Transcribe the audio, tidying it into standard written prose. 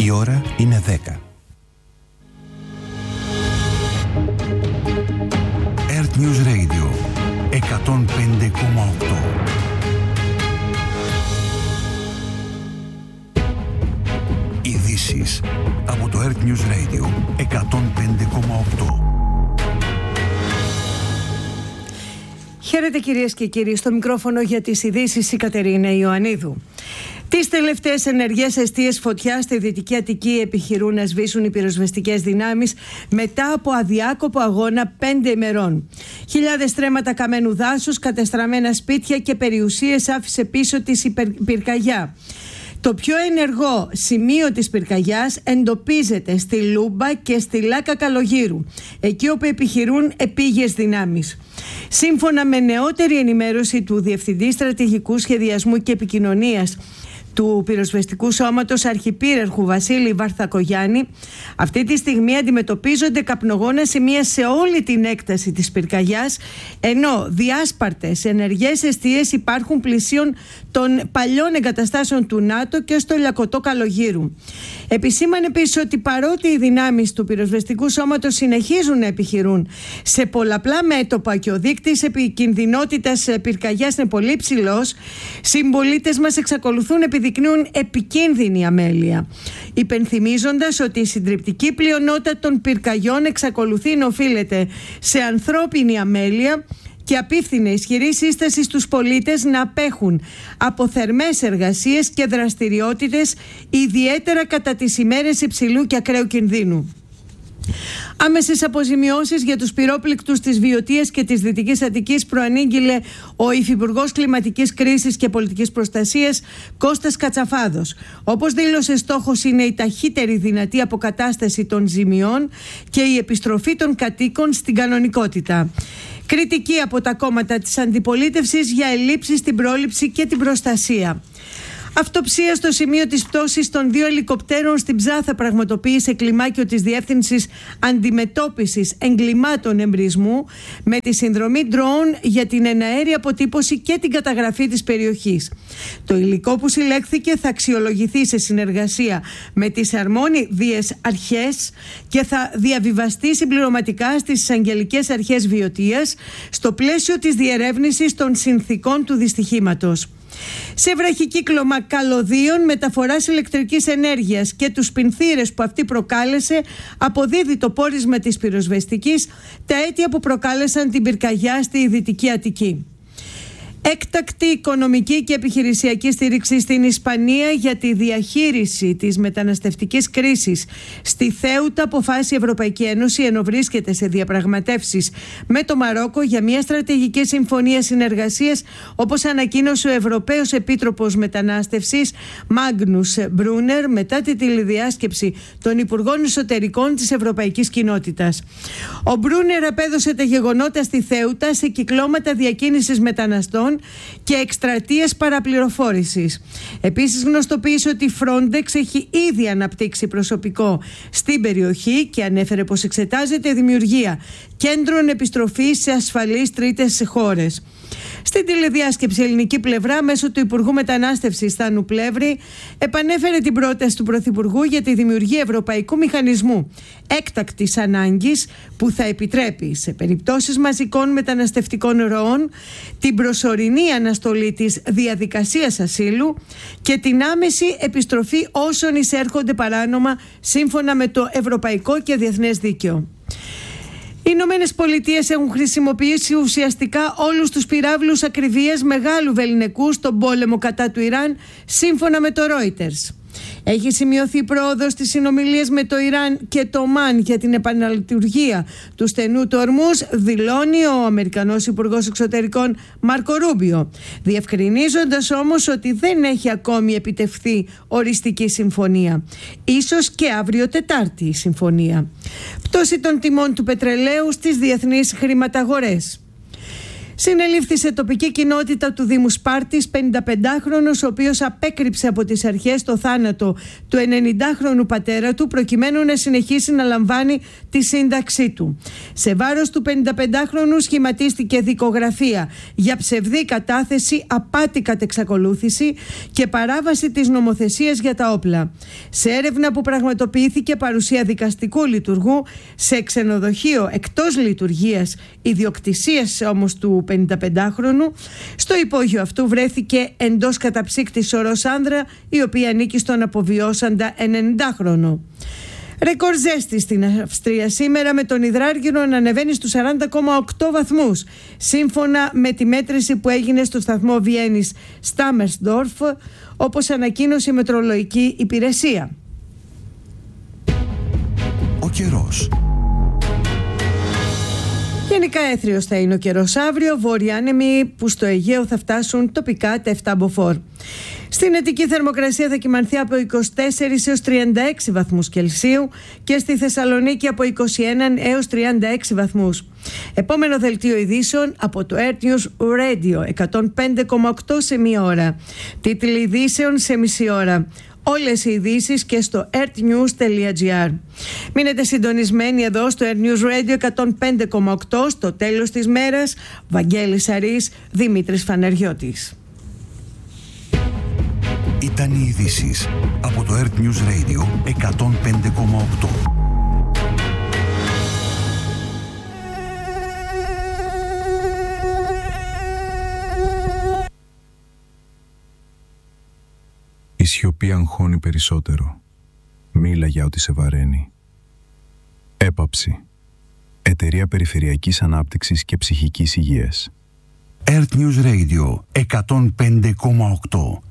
Η ώρα είναι 10. Earth News Radio 105,8. Ειδήσεις από το Earth News Radio 105,8. Χαίρετε κυρίες και κύριοι, στο μικρόφωνο για τις ειδήσεις η Κατερίνα Ιωαννίδου. Τις τελευταίες ενεργές εστίες φωτιά στη Δυτική Αττική επιχειρούν να σβήσουν οι πυροσβεστικές δυνάμεις μετά από αδιάκοπο αγώνα 5 ημερών. Χιλιάδες στρέμματα καμένου δάσους, κατεστραμμένα σπίτια και περιουσίες άφησε πίσω της η πυρκαγιά. Το πιο ενεργό σημείο της πυρκαγιάς εντοπίζεται στη Λούμπα και στη Λάκα Καλογύρου, εκεί όπου επιχειρούν επίγειες δυνάμεις. Σύμφωνα με νεότερη ενημέρωση του Διευθυντή Στρατηγικού Σχεδιασμού και Επικοινωνίας του Πυροσβεστικού Σώματος Αρχιπύραρχου Βασίλη Βαρθακογιάννη, αυτή τη στιγμή αντιμετωπίζονται καπνογόνα σημεία σε όλη την έκταση της πυρκαγιάς, ενώ διάσπαρτες ενεργές εστίες υπάρχουν πλησίων των παλιών εγκαταστάσεων του ΝΑΤΟ και στο Λιακωτό Καλογύρου. Επισήμανε επίσης ότι παρότι οι δυνάμεις του Πυροσβεστικού Σώματος συνεχίζουν να επιχειρούν σε πολλαπλά μέτωπα και ο δείκτης επικινδυνότητας πυρκαγιάς είναι πολύ ψηλός, συμπολίτες μας εξακολουθούν επιδεικνύουν επικίνδυνη αμέλεια, υπενθυμίζοντας ότι η συντριπτική πλειονότητα των πυρκαγιών εξακολουθεί να οφείλεται σε ανθρώπινη αμέλεια και απίφθινε ισχυρή σύσταση στους πολίτες να απέχουν από θερμές εργασίες και δραστηριότητες, ιδιαίτερα κατά τις ημέρες υψηλού και ακραίου κινδύνου. Άμεσες αποζημιώσεις για τους πυρόπληκτους της Βιωτίας και της Δυτικής Αττικής προανήγγειλε ο Υφυπουργός Κλιματικής Κρίσης και Πολιτικής Προστασίας Κώστας Κατσαφάδος. Όπως δήλωσε, στόχος είναι η ταχύτερη δυνατή αποκατάσταση των ζημιών και η επιστροφή των κατοίκων στην κανονικότητα. Κριτική από τα κόμματα της αντιπολίτευσης για ελλείψεις στην πρόληψη και την προστασία. Αυτοψία στο σημείο της πτώσης των 2 ελικοπτέρων στην Ψάθα πραγματοποίησε κλιμάκιο της Διεύθυνσης Αντιμετώπισης Εγκλημάτων Εμπρισμού με τη συνδρομή drone για την εναέρια αποτύπωση και την καταγραφή της περιοχής. Το υλικό που συλλέχθηκε θα αξιολογηθεί σε συνεργασία με τις αρμόδιες αρχές και θα διαβιβαστεί συμπληρωματικά στις εισαγγελικές αρχές Βιωτίας στο πλαίσιο της διερεύνησης των συνθηκών του δυστυχήματος. Σε βραχικύκλωμα καλωδίων μεταφοράς ηλεκτρικής ενέργειας και τους πινθύρες που αυτή προκάλεσε, αποδίδει το πόρισμα της πυροσβεστικής τα αίτια που προκάλεσαν την πυρκαγιά στη Δυτική Αττική. Έκτακτη οικονομική και επιχειρησιακή στήριξη στην Ισπανία για τη διαχείριση της μεταναστευτικής κρίσης. Στη Θέουτα αποφάσισε η Ευρωπαϊκή Ένωση, ενώ βρίσκεται σε διαπραγματεύσεις με το Μαρόκο για μια στρατηγική συμφωνία συνεργασίας, όπως ανακοίνωσε ο Ευρωπαίος Επίτροπος Μετανάστευσης Μάγνους Μπρούνερ μετά τη τηλεδιάσκεψη των Υπουργών Εσωτερικών της Ευρωπαϊκής Κοινότητας. Ο Μπρούνερ απέδωσε τα γεγονότα στη Θέουτα σε κυκλώματα διακίνησης μεταναστών και εκστρατείες παραπληροφόρησης. Επίσης γνωστοποίησε ότι η Frontex έχει ήδη αναπτύξει προσωπικό στην περιοχή και ανέφερε πως εξετάζεται δημιουργία κέντρων επιστροφής σε ασφαλείς τρίτες χώρες. Στην τηλεδιάσκεψη η ελληνική πλευρά μέσω του Υπουργού Μετανάστευσης Θάνου Πλεύρη επανέφερε την πρόταση του Πρωθυπουργού για τη δημιουργία Ευρωπαϊκού Μηχανισμού έκτακτης ανάγκης που θα επιτρέπει σε περιπτώσεις μαζικών μεταναστευτικών ροών την προσωρινή αναστολή της διαδικασίας ασύλου και την άμεση επιστροφή όσων εισέρχονται παράνομα σύμφωνα με το ευρωπαϊκό και διεθνές δίκαιο. Οι Ηνωμένες Πολιτείες έχουν χρησιμοποιήσει ουσιαστικά όλους τους πυράβλους ακριβίας μεγάλου βεληνικού στον πόλεμο κατά του Ιράν, σύμφωνα με το Reuters. Έχει σημειωθεί πρόοδος στις συνομιλίες με το Ιράν και το Ομάν για την επαναλειτουργία του στενού του Ορμούζ, δηλώνει ο Αμερικανός Υπουργός Εξωτερικών Μάρκο Ρούμπιο, διευκρινίζοντας όμως ότι δεν έχει ακόμη επιτευχθεί οριστική συμφωνία. Ίσως και αύριο Τετάρτη η συμφωνία. Πτώση των τιμών του πετρελαίου στις διεθνείς χρηματαγορές. Συνελήφθη σε τοπική κοινότητα του Δήμου Σπάρτης 55χρονος, ο οποίος απέκρυψε από τις αρχές το θάνατο του 90χρονου πατέρα του προκειμένου να συνεχίσει να λαμβάνει τη σύνταξή του. Σε βάρος του 55χρονου σχηματίστηκε δικογραφία για ψευδή κατάθεση, απάτη κατ' εξακολούθηση και παράβαση της νομοθεσίας για τα όπλα. Σε έρευνα που πραγματοποιήθηκε παρουσία δικαστικού λειτουργού σε ξενοδοχείο εκτός λειτουργίας, ιδιοκτησίας όμως του 55χρονου, στο υπόγειο αυτού βρέθηκε εντός καταψύκτης σωρός άνδρα, η οποία ανήκει στον αποβιώσαντα 90χρονο. Ρεκόρ ζέστη στην Αυστρία σήμερα, με τον υδράργυρο να ανεβαίνει στους 40,8 βαθμούς, σύμφωνα με τη μέτρηση που έγινε στο σταθμό Βιέννης Στάμερσντορφ, όπως ανακοίνωσε η μετρολογική υπηρεσία. Ο καιρός. Γενικά έθριος θα είναι ο καιρός αύριο, βόρεια-άνεμοι που στο Αιγαίο θα φτάσουν τοπικά τα 7 μποφόρ. Στην Αττική θερμοκρασία θα κυμανθεί από 24 έως 36 βαθμούς Κελσίου και στη Θεσσαλονίκη από 21 έως 36 βαθμούς. Επόμενο δελτίο ειδήσεων από το Earth News Radio 105,8 σε μία ώρα. Τίτλοι ειδήσεων σε μισή ώρα. Όλες οι ειδήσεις και στο earthnews.gr. Μείνετε συντονισμένοι εδώ στο Earth News Radio 105,8. Στο τέλος της μέρας, Βαγγέλης Αρής, Δημήτρης Φαναριώτης. Ήταν οι ειδήσεις από το Earth News Radio 105,8. Η σιωπή αγχώνει περισσότερο. Μίλα για ό,τι σε βαραίνει. Έπαψη. Εταιρεία Περιφερειακής Ανάπτυξης και Ψυχικής Υγείας. Earth News Radio 105,8.